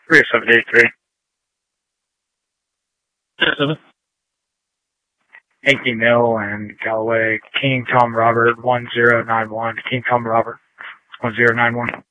3783. 7. Yankee Mill and Callaway, King Tom Robert 1091. King Tom Robert 1091.